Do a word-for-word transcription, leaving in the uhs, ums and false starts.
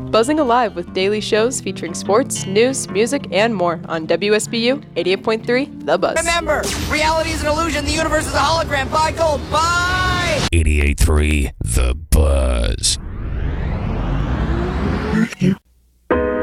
buzzing alive with daily shows featuring sports, news, music, and more on W S B U eighty-eight point three The Buzz. Remember, reality is an illusion. The universe is a hologram. Bye, Gold. Bye! eighty-eight point three The Buzz.